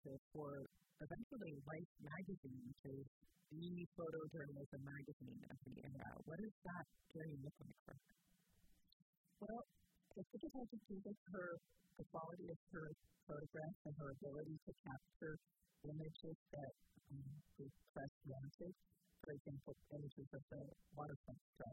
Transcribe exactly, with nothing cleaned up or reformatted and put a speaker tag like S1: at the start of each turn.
S1: editor for eventually Life magazine, which is the photojournalism magazine of the era. What does that journey look like for her?
S2: Well, I think it has to do with her, the quality of her photographs and her ability to capture images that um, the press wanted. For example, images of the waterfront stroke